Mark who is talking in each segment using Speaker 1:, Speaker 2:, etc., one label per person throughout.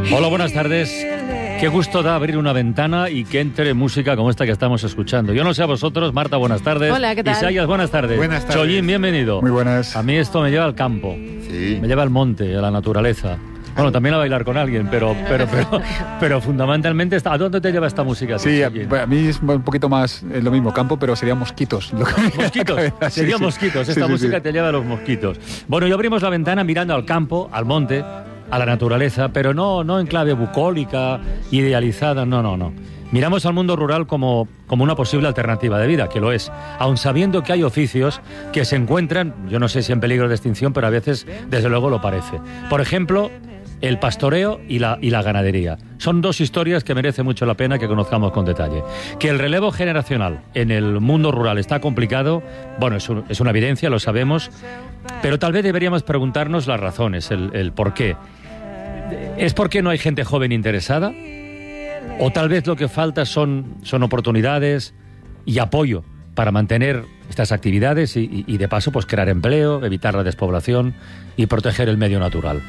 Speaker 1: Hola, buenas tardes. Qué gusto da abrir una ventana y que entre música como esta que estamos escuchando. Yo no sé a vosotros, Marta, buenas tardes.
Speaker 2: Hola, ¿qué tal?
Speaker 1: Isaías, buenas tardes.
Speaker 3: Buenas tardes.
Speaker 1: Chollín, bienvenido.
Speaker 3: Muy buenas.
Speaker 1: A mí esto me lleva al campo.
Speaker 3: Sí.
Speaker 1: Me lleva al monte, a la naturaleza. Bueno, también a bailar con alguien, pero fundamentalmente, ¿a dónde te lleva esta música?
Speaker 3: Sí, a mí es un poquito más lo mismo campo, pero serían mosquitos.
Speaker 1: ¿Mosquitos? Serían mosquitos. Esta música te lleva a los mosquitos. Bueno, y abrimos la ventana mirando al campo, al monte, a la naturaleza, pero no en clave bucólica, idealizada, no. Miramos al mundo rural como una posible alternativa de vida, que lo es, aun sabiendo que hay oficios que se encuentran, yo no sé si en peligro de extinción, pero a veces, desde luego, lo parece. Por ejemplo, el pastoreo y la ganadería. Son dos historias que merece mucho la pena que conozcamos con detalle. Que el relevo generacional en el mundo rural está complicado, bueno, es una evidencia, lo sabemos, pero tal vez deberíamos preguntarnos las razones, el por qué. ¿Es porque no hay gente joven interesada? ¿O tal vez lo que falta son oportunidades y apoyo para mantener estas actividades y de paso pues crear empleo, evitar la despoblación y proteger el medio natural?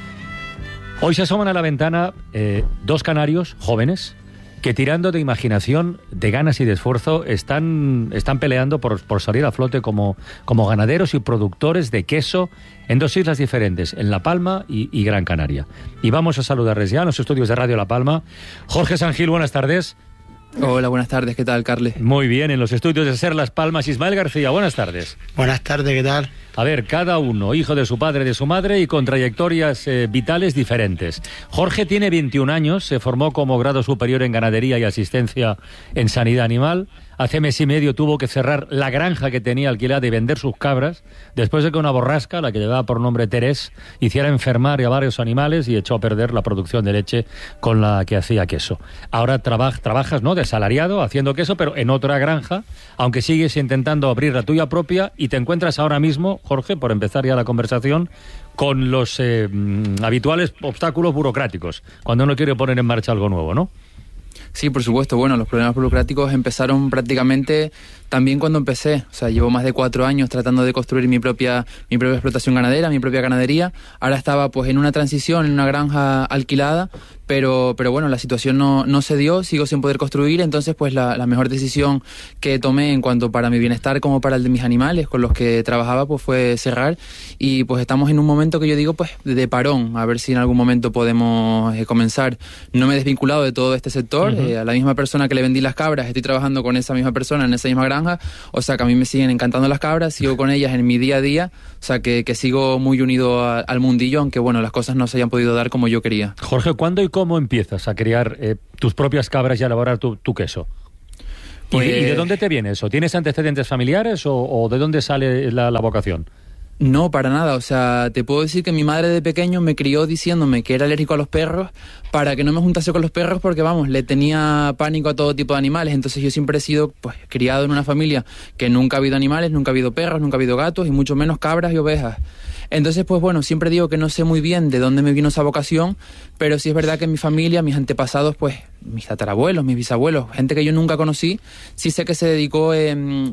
Speaker 1: Hoy se asoman a la ventana dos canarios jóvenes que, tirando de imaginación, de ganas y de esfuerzo, están peleando por salir a flote como ganaderos y productores de queso en dos islas diferentes, en La Palma y Gran Canaria. Y vamos a saludarles ya en los estudios de Radio La Palma. Jorge Sangil, buenas tardes.
Speaker 4: Hola, buenas tardes, ¿qué tal, Carles?
Speaker 1: Muy bien, en los estudios de Ser Las Palmas, Ismael García, buenas tardes.
Speaker 5: Buenas tardes, ¿qué tal?
Speaker 1: A ver, cada uno, hijo de su padre y de su madre y con trayectorias vitales diferentes. Jorge tiene 21 años, se formó como grado superior en ganadería y asistencia en sanidad animal. Hace mes y medio tuvo que cerrar la granja que tenía alquilada y vender sus cabras, después de que una borrasca, la que llevaba por nombre Terés, hiciera enfermar a varios animales y echó a perder la producción de leche con la que hacía queso. Ahora trabajas, ¿no?, de asalariado, haciendo queso, pero en otra granja, aunque sigues intentando abrir la tuya propia, y te encuentras ahora mismo, Jorge, por empezar ya la conversación, con los habituales obstáculos burocráticos, cuando uno quiere poner en marcha algo nuevo, ¿no?
Speaker 4: Sí, por supuesto. Bueno, los problemas burocráticos empezaron prácticamente también cuando empecé. O sea, llevo más de 4 años tratando de construir mi propia explotación ganadera, mi propia ganadería. Ahora estaba pues en una transición, en una granja alquilada, pero bueno, la situación no se dio, sigo sin poder construir. Entonces pues la mejor decisión que tomé en cuanto para mi bienestar como para el de mis animales con los que trabajaba pues fue cerrar. Y pues estamos en un momento que yo digo pues de parón, a ver si en algún momento podemos comenzar. No me he desvinculado de todo este sector. A la misma persona que le vendí las cabras estoy trabajando con esa misma persona en esa misma granja, o sea que a mí me siguen encantando las cabras, sigo con ellas en mi día a día, o sea que sigo muy unido al mundillo, aunque bueno, las cosas no se hayan podido dar como yo quería.
Speaker 1: Jorge, ¿cuándo y cómo empiezas a criar tus propias cabras y a elaborar tu queso? Pues... ¿Y de dónde te viene eso? ¿Tienes antecedentes familiares o de dónde sale la vocación?
Speaker 4: No, para nada. O sea, te puedo decir que mi madre de pequeño me crió diciéndome que era alérgico a los perros para que no me juntase con los perros porque, vamos, le tenía pánico a todo tipo de animales. Entonces yo siempre he sido pues criado en una familia que nunca ha habido animales, nunca ha habido perros, nunca ha habido gatos y mucho menos cabras y ovejas. Entonces, pues bueno, siempre digo que no sé muy bien de dónde me vino esa vocación, pero sí es verdad que en mi familia, mis antepasados, pues mis tatarabuelos, mis bisabuelos, gente que yo nunca conocí, sí sé que se dedicó en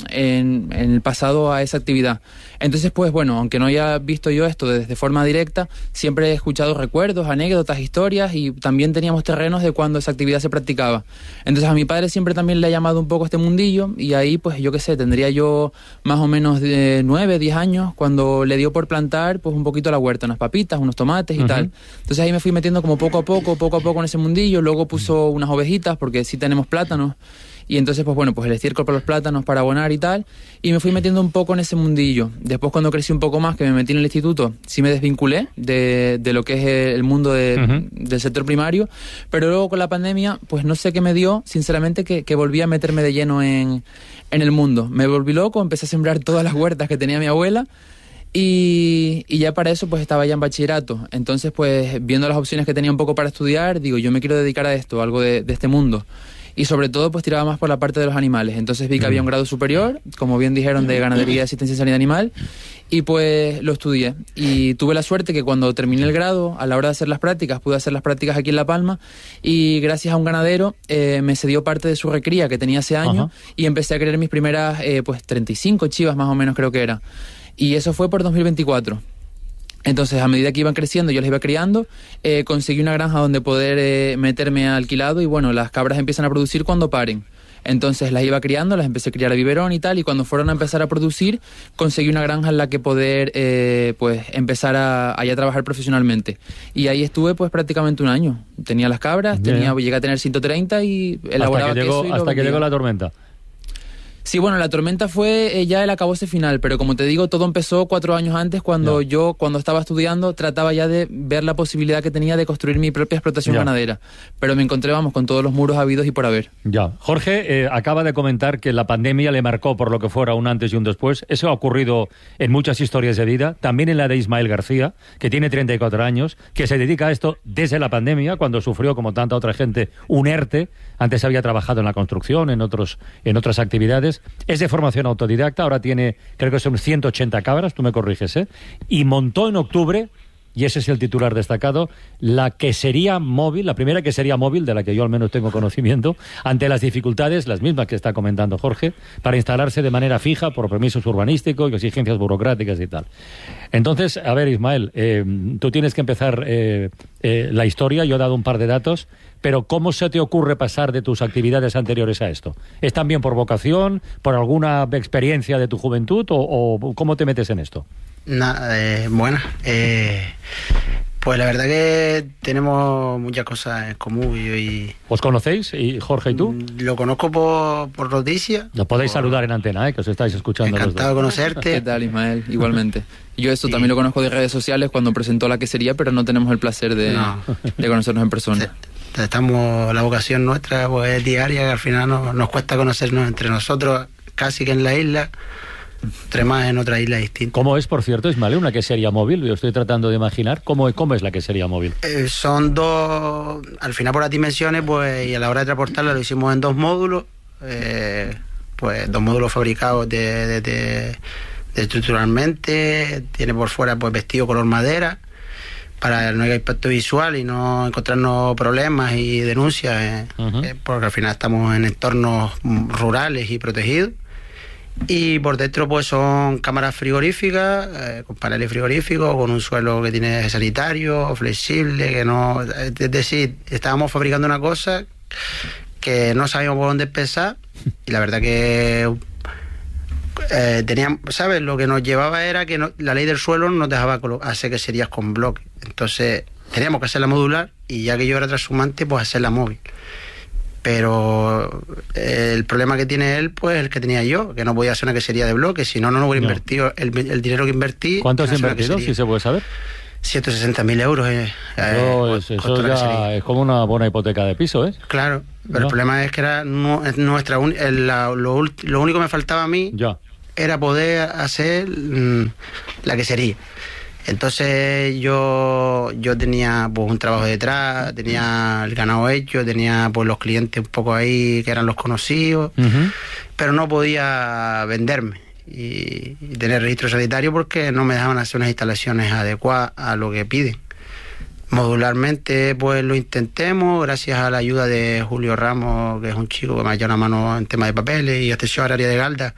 Speaker 4: el pasado a esa actividad. Entonces, pues bueno, aunque no haya visto yo esto de forma directa, siempre he escuchado recuerdos, anécdotas, historias y también teníamos terrenos de cuando esa actividad se practicaba. Entonces a mi padre siempre también le ha llamado un poco este mundillo y ahí, pues yo qué sé, tendría yo más o menos de 9, 10 años cuando le dio por plantar pues un poquito la huerta, unas papitas, unos tomates y tal. Entonces ahí me fui metiendo como poco a poco en ese mundillo, luego puso unas ovejitas porque sí tenemos plátanos y entonces pues bueno, pues el estiércol para los plátanos para abonar y tal, y me fui metiendo un poco en ese mundillo. Después cuando crecí un poco más, que me metí en el instituto, sí me desvinculé de lo que es el mundo del sector primario, pero luego con la pandemia pues no sé qué me dio, sinceramente, que volví a meterme de lleno en el mundo. Me volví loco, empecé a sembrar todas las huertas que tenía mi abuela. Y ya para eso pues estaba ya en bachillerato. Entonces pues viendo las opciones que tenía un poco para estudiar, digo, yo me quiero dedicar a esto, algo de este mundo. Y sobre todo pues tiraba más por la parte de los animales. Entonces vi que había un grado superior, como bien dijeron, de ganadería y asistencia en sanidad animal, y pues lo estudié. Y tuve la suerte que cuando terminé el grado, a la hora de hacer las prácticas, pude hacer las prácticas aquí en La Palma, y gracias a un ganadero me cedió parte de su recría que tenía hace años, y empecé a criar mis primeras pues 35 chivas más o menos creo que era. Y eso fue por 2024. Entonces, a medida que iban creciendo, yo las iba criando, conseguí una granja donde poder meterme alquilado y bueno, las cabras empiezan a producir cuando paren. Entonces las iba criando, las empecé a criar a biberón y tal, y cuando fueron a empezar a producir, conseguí una granja en la que poder pues empezar a trabajar profesionalmente. Y ahí estuve pues prácticamente un año. Tenía las cabras, llegué a tener 130 y elaboraba queso y
Speaker 1: hasta que llegó la tormenta.
Speaker 4: Sí, bueno, la tormenta fue ya el acabose final, pero como te digo, todo empezó 4 años antes cuando cuando estaba estudiando, trataba ya de ver la posibilidad que tenía de construir mi propia explotación ganadera. Pero me encontré, con todos los muros habidos y por haber. Ya.
Speaker 1: Jorge acaba de comentar que la pandemia le marcó por lo que fuera un antes y un después. Eso ha ocurrido en muchas historias de vida, también en la de Ismael García, que tiene 34 años, que se dedica a esto desde la pandemia, cuando sufrió, como tanta otra gente, un ERTE. Antes había trabajado en la construcción, en otras actividades. Es de formación autodidacta, ahora tiene, creo que son 180 cabras, tú me corriges, y montó en octubre, y ese es el titular destacado, la quesería móvil, la primera quesería móvil, de la que yo al menos tengo conocimiento, ante las dificultades, las mismas que está comentando Jorge, para instalarse de manera fija por permisos urbanísticos y exigencias burocráticas y tal. Entonces, a ver, Ismael, tú tienes que empezar la historia, yo he dado un par de datos, pero ¿cómo se te ocurre pasar de tus actividades anteriores a esto? ¿Es también por vocación, por alguna experiencia de tu juventud o cómo te metes en esto?
Speaker 2: Bueno, pues la verdad que tenemos muchas cosas en común.
Speaker 1: ¿Os conocéis, Jorge y tú?
Speaker 2: Lo conozco por noticias.
Speaker 1: Lo podéis saludar en antena, que os estáis escuchando.
Speaker 2: Encantado de conocerte.
Speaker 4: ¿Qué tal, Ismael? Igualmente. Yo también lo conozco de redes sociales cuando presentó la quesería, pero no tenemos el placer de conocernos en persona.
Speaker 2: La vocación nuestra pues es diaria, que al final nos cuesta conocernos entre nosotros, casi que en la isla, entre más en otra isla distinta.
Speaker 1: ¿Cómo es, por cierto, Ismael, una quesería móvil? Yo estoy tratando de imaginar cómo es la quesería móvil.
Speaker 2: Son al final por las dimensiones, pues, y a la hora de transportarla lo hicimos en 2 módulos, pues 2 módulos fabricados de estructuralmente, tiene por fuera pues vestido color madera, para no haya impacto visual y no encontrarnos problemas y denuncias, porque al final estamos en entornos rurales y protegidos. Y por dentro pues son cámaras frigoríficas, con paneles frigoríficos, con un suelo que tiene sanitario, flexible, que no... Es decir, estábamos fabricando una cosa que no sabíamos por dónde empezar, y la verdad que teníamos, ¿sabes? Lo que nos llevaba era que la ley del suelo nos dejaba hacer queserías con bloques. Entonces teníamos que hacerla modular, y ya que yo era transhumante, pues hacerla móvil. Pero el problema que tiene él, pues el que tenía yo, que no podía hacer una quesería de bloques, si no hubiera invertido el dinero que invertí.
Speaker 1: ¿Cuánto has invertido, si se puede saber?
Speaker 2: 160.000 euros.
Speaker 1: Eso ya es como una buena hipoteca de piso, ¿eh?
Speaker 2: Claro, pero el problema es que era lo único que me faltaba a mí era poder hacer la quesería. Entonces yo tenía pues un trabajo detrás, tenía el ganado hecho, tenía pues los clientes un poco ahí que eran los conocidos, pero no podía venderme y tener registro sanitario porque no me dejaban hacer unas instalaciones adecuadas a lo que piden. Modularmente pues lo intentemos, gracias a la ayuda de Julio Ramos, que es un chico que me ha echado una mano en tema de papeles, y este área de Galda,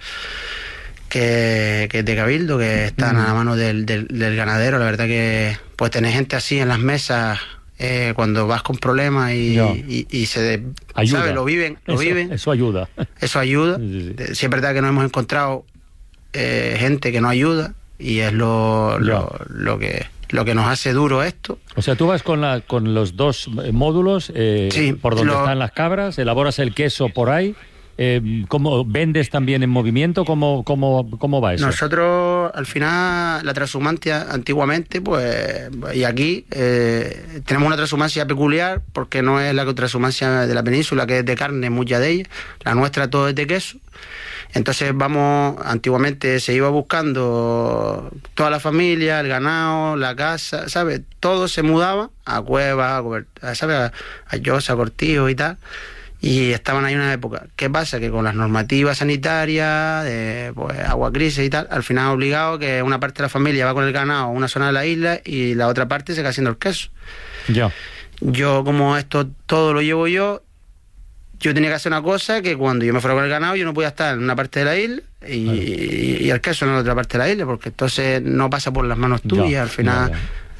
Speaker 2: que es de Cabildo, que está a la mano del ganadero. La verdad que pues tener gente así en las mesas cuando vas con problemas y se
Speaker 1: ayuda.
Speaker 2: ¿Sabes? Lo viven.
Speaker 1: Eso ayuda.
Speaker 2: Eso ayuda. Sí. Sí, es verdad que no hemos encontrado gente que no ayuda, y es lo que nos hace duro esto.
Speaker 1: O sea, tú vas con los 2 módulos por donde están las cabras, elaboras el queso por ahí. ¿Cómo vendes también en movimiento? ¿Cómo va eso?
Speaker 2: Nosotros, al final, la transhumancia antiguamente, pues, y aquí tenemos una transhumancia peculiar, porque no es la transhumancia de la península, que es de carne, mucha de ella. La nuestra todo es de queso. Entonces antiguamente se iba buscando toda la familia, el ganado, la casa, ¿sabes? Todo se mudaba a Cuevas, ¿sabes? A Llosa, Cortijo y tal. Y estaban ahí una época. ¿Qué pasa? Que con las normativas sanitarias, pues agua crisis y tal, al final ha obligado que una parte de la familia va con el ganado a una zona de la isla y la otra parte se queda haciendo el queso. Yo, como esto todo lo llevo yo, yo tenía que hacer una cosa que cuando yo me fuera con el ganado yo no podía estar en una parte de la isla y el queso en la otra parte de la isla, porque entonces no pasa por las manos tuyas, al final...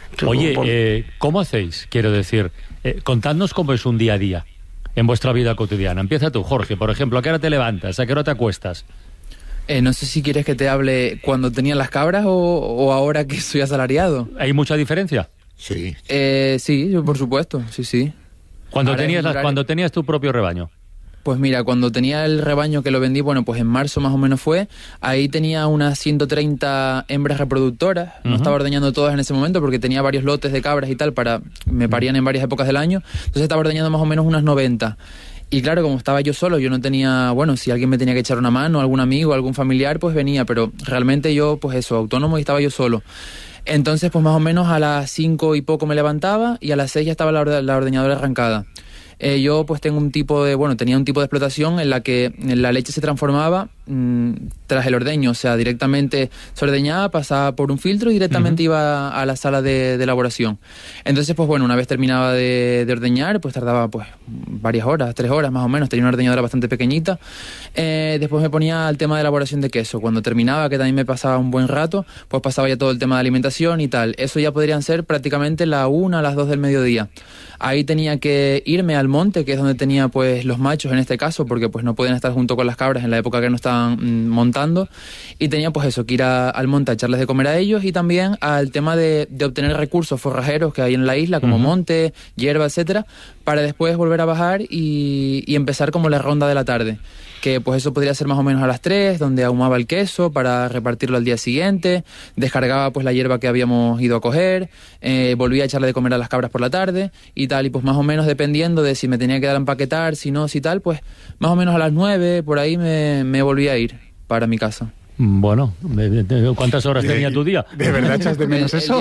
Speaker 1: Oye, ¿cómo hacéis? Quiero decir, contadnos cómo es un día a día en vuestra vida cotidiana. Empieza tú, Jorge, por ejemplo, ¿a qué hora te levantas? ¿A qué hora te acuestas?
Speaker 4: No sé si quieres que te hable cuando tenía las cabras o ahora que soy asalariado.
Speaker 1: ¿Hay mucha diferencia?
Speaker 5: Sí.
Speaker 4: Sí, por supuesto, sí.
Speaker 1: Cuando tenías tu propio rebaño.
Speaker 4: Pues mira, cuando tenía el rebaño que lo vendí, bueno, pues en marzo más o menos fue, ahí tenía unas 130 hembras reproductoras, no estaba ordeñando todas en ese momento porque tenía varios lotes de cabras y tal, me parían en varias épocas del año, entonces estaba ordeñando más o menos unas 90. Y claro, como estaba yo solo, yo no tenía, bueno, si alguien me tenía que echar una mano, algún amigo, algún familiar, pues venía, pero realmente yo, pues eso, autónomo y estaba yo solo. Entonces, pues más o menos a las 5 y poco me levantaba y a las 6 ya estaba la ordeñadora arrancada. Yo pues tenía un tipo de explotación en la que la leche se transformaba tras el ordeño, o sea, directamente se ordeñaba, pasaba por un filtro y directamente iba a la sala de elaboración. Entonces, pues bueno, una vez terminaba de ordeñar, pues tardaba pues varias horas, 3 horas más o menos, tenía una ordeñadora bastante pequeñita. Después me ponía al tema de elaboración de queso. Cuando terminaba, que también me pasaba un buen rato, pues pasaba ya todo el tema de alimentación y tal. Eso ya podrían ser prácticamente la 1 a las 2 del mediodía. Ahí tenía que irme al monte, que es donde tenía pues los machos en este caso, porque pues no podían estar junto con las cabras en la época que no estaban montando, y tenía pues eso, que ir al monte a echarles de comer a ellos y también al tema de obtener recursos forrajeros que hay en la isla, como monte, hierba, etcétera, para después volver a bajar y empezar como la ronda de la tarde. Que pues eso podría ser más o menos a las 3, donde ahumaba el queso para repartirlo al día siguiente, descargaba pues la hierba que habíamos ido a coger, volvía a echarle de comer a las cabras por la tarde y tal, y pues más o menos dependiendo de si me tenía que dar a empaquetar, si no, si tal, pues más o menos a las 9, por ahí me volvía a ir para mi casa.
Speaker 1: Bueno, ¿cuántas horas tenía tu día?
Speaker 3: ¿De verdad echas de menos eso?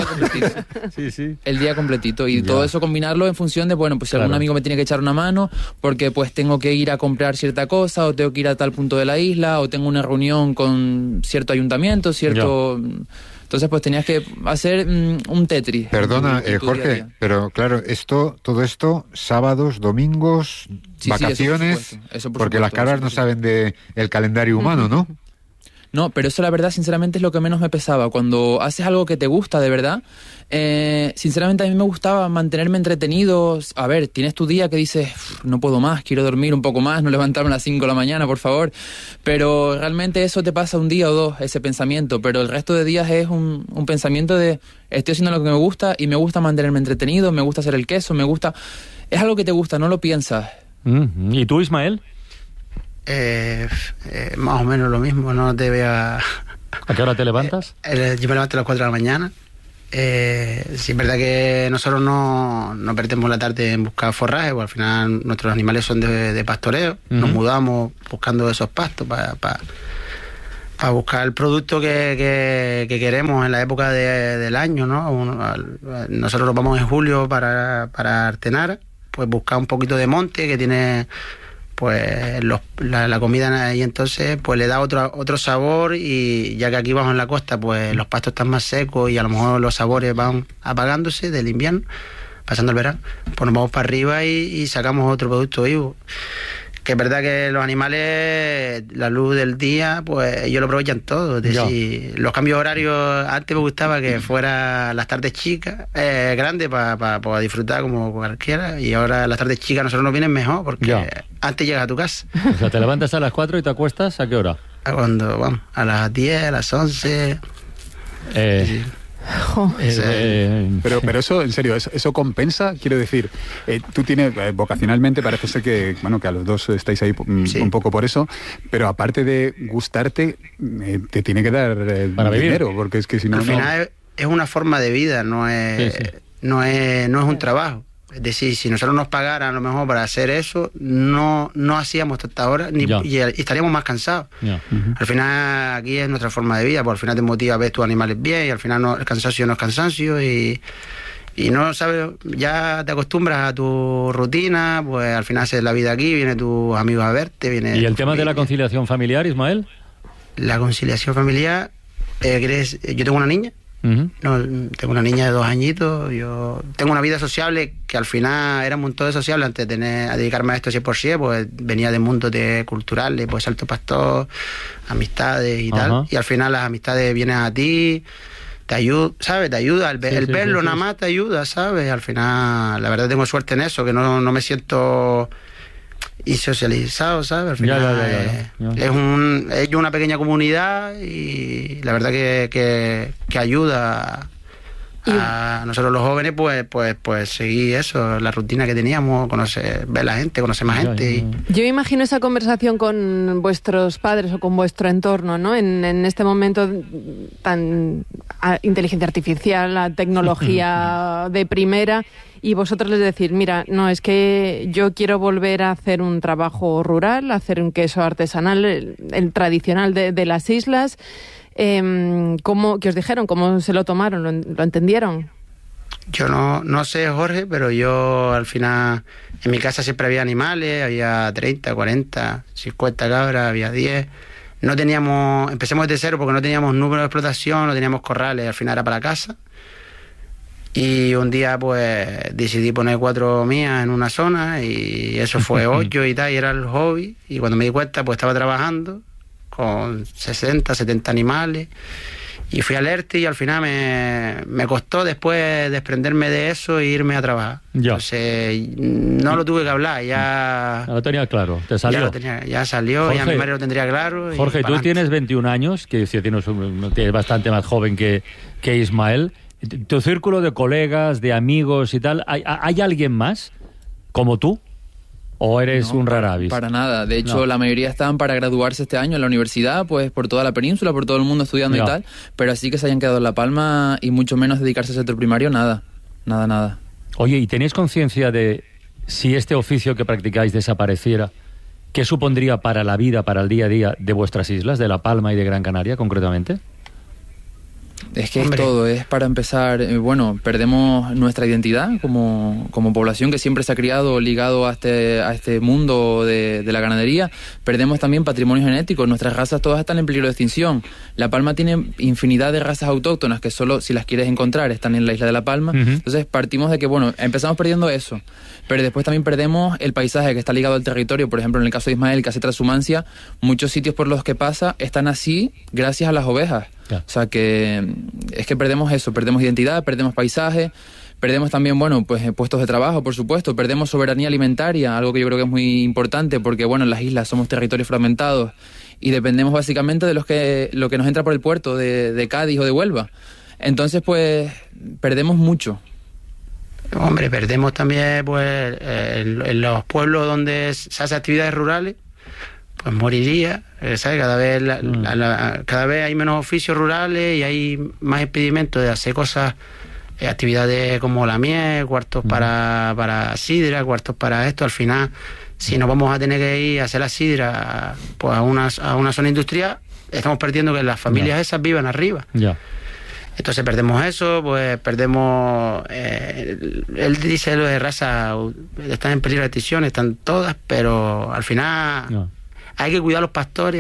Speaker 1: Sí.
Speaker 4: El día completito. Y todo eso combinarlo en función de, bueno, pues si algún amigo me tiene que echar una mano, porque pues tengo que ir a comprar cierta cosa, o tengo que ir a tal punto de la isla, o tengo una reunión con cierto ayuntamiento, Entonces pues tenías que hacer un Tetris.
Speaker 5: Perdona, Jorge, pero claro, todo esto, sábados, domingos, vacaciones,
Speaker 4: eso por
Speaker 5: porque
Speaker 4: supuesto,
Speaker 5: las cabras no saben del calendario humano, ¿no?
Speaker 4: No, pero eso la verdad, sinceramente, es lo que menos me pesaba. Cuando haces algo que te gusta, de verdad, sinceramente a mí me gustaba mantenerme entretenido. A ver, tienes tu día que dices, no puedo más, quiero dormir un poco más, no levantarme a las 5 de la mañana, por favor. Pero realmente eso te pasa un día o dos, ese pensamiento. Pero el resto de días es un pensamiento de, estoy haciendo lo que me gusta y me gusta mantenerme entretenido, me gusta hacer el queso, me gusta... Es algo que te gusta, no lo piensas.
Speaker 1: ¿Y tú, Ismael?
Speaker 2: Más o menos lo mismo, no te vea...
Speaker 1: ¿A qué hora te levantas?
Speaker 2: Yo me levanto a las 4 de la mañana. Sí, es verdad que nosotros no perdemos la tarde en buscar forraje, porque al final nuestros animales son de pastoreo. Nos mudamos buscando esos pastos para buscar el producto que queremos en la época del año, ¿no? Nosotros nos vamos en julio para Artenara, pues buscar un poquito de monte que tiene... pues la comida ahí, entonces pues le da otro sabor, y ya que aquí vamos en la costa pues los pastos están más secos y a lo mejor los sabores van apagándose del invierno, pasando el verano, pues nos vamos para arriba y sacamos otro producto vivo. Que es verdad que los animales, la luz del día, pues ellos lo aprovechan todo. Es decir, los cambios horarios, antes me gustaba que fuera las tardes chicas, grandes, para disfrutar como cualquiera, y ahora las tardes chicas a nosotros nos vienen mejor, porque antes llegas a tu casa.
Speaker 1: O sea, te levantas a las 4 y te acuestas, ¿a qué hora?
Speaker 2: Cuando vamos, a las 10, a las 11... Sí.
Speaker 3: Pero eso, en serio, eso compensa, quiero decir, tú tienes, vocacionalmente parece ser que, bueno, que a los dos estáis ahí un poco por eso, pero aparte de gustarte, te tiene que dar
Speaker 1: para
Speaker 3: dinero,
Speaker 1: vivir.
Speaker 3: porque es que si no...
Speaker 2: Al final es una forma de vida, no es un trabajo. Es decir, si nosotros nos pagaran a lo mejor para hacer eso, no hacíamos tanta hora y estaríamos más cansados. Al final aquí es nuestra forma de vida, porque al final te motiva a ver tus animales bien, y al final el cansancio no es cansancio, y no sabes, ya te acostumbras a tu rutina, pues al final haces la vida aquí, vienen tus amigos a verte.
Speaker 1: ¿Y el tema de la conciliación familiar, Ismael?
Speaker 2: La conciliación familiar, yo tengo una niña, No, tengo una niña de 2 añitos, yo tengo una vida sociable que al final era un montón de sociable antes de dedicarme a esto 100%, pues venía de mundos culturales, pues Salto Pastor, amistades y tal, y al final las amistades vienen a ti, te ayuda, ¿sabes? Te ayuda, el verlo nada más te ayuda, ¿sabes? Al final, la verdad tengo suerte en eso, que no me siento insocializado, ¿sabes? Al final es una pequeña comunidad y la verdad que ayuda a nosotros los jóvenes pues seguir eso, la rutina que teníamos, ver la gente, conocer más gente.
Speaker 6: Yo imagino esa conversación con vuestros padres o con vuestro entorno, ¿no? En este momento tan inteligencia artificial, la tecnología de primera, y vosotros les decís, mira, no, es que yo quiero volver a hacer un trabajo rural, hacer un queso artesanal, el tradicional de las islas. ¿Qué os dijeron? ¿Cómo se lo tomaron? ¿Lo entendieron?
Speaker 2: Yo no sé, Jorge, pero yo al final, en mi casa siempre había animales, había 30, 40, 50 cabras, había 10. Empecemos desde cero porque no teníamos número de explotación, no teníamos corrales, al final era para la casa. Y un día pues decidí poner 4 mías en una zona y eso fue 8 y tal, y era el hobby. Y cuando me di cuenta pues estaba trabajando con 60, 70 animales y fui alerta y al final me costó después desprenderme de eso e irme a trabajar. Entonces no lo tuve que hablar, ya
Speaker 1: lo tenía claro, te salió.
Speaker 2: Ya salió, Jorge, ya mi madre lo tendría claro.
Speaker 1: Jorge, tú tienes 21 años, que tienes bastante más joven que Ismael. ¿Tu círculo de colegas, de amigos y tal, hay alguien más como tú? ¿O eres un rara avis?
Speaker 4: Para nada. De hecho, la mayoría están para graduarse este año en la universidad, pues por toda la península, por todo el mundo estudiando y tal. Pero así que se hayan quedado en La Palma y mucho menos dedicarse al sector primario, nada. Nada.
Speaker 1: Oye, ¿y tenéis conciencia de si este oficio que practicáis desapareciera, qué supondría para la vida, para el día a día de vuestras islas, de La Palma y de Gran Canaria concretamente?
Speaker 4: Es que es todo, es para empezar, perdemos nuestra identidad como población que siempre se ha criado ligado a este mundo de la ganadería, perdemos también patrimonio genético, nuestras razas todas están en peligro de extinción. La Palma tiene infinidad de razas autóctonas que solo si las quieres encontrar están en la isla de La Palma, entonces partimos de que, empezamos perdiendo eso, pero después también perdemos el paisaje que está ligado al territorio, por ejemplo en el caso de Ismael, que hace transhumancia, muchos sitios por los que pasa están así gracias a las ovejas. O sea que es que perdemos eso, perdemos identidad, perdemos paisaje, perdemos también, puestos de trabajo, por supuesto, perdemos soberanía alimentaria, algo que yo creo que es muy importante porque, en las islas somos territorios fragmentados y dependemos básicamente de lo que nos entra por el puerto de Cádiz o de Huelva. Entonces, perdemos mucho.
Speaker 2: Hombre, perdemos también, en los pueblos donde se hacen actividades rurales, pues moriría, ¿sabes? Cada vez hay menos oficios rurales y hay más impedimentos de hacer cosas, actividades como la miel, cuartos para sidra, cuartos para esto. Al final, si nos vamos a tener que ir a hacer la sidra pues a una zona industrial, estamos perdiendo que las familias esas vivan arriba. Entonces perdemos eso, pues perdemos... él dice lo de raza, están en peligro de extinción, están todas, pero al final... Hay que cuidar a los pastores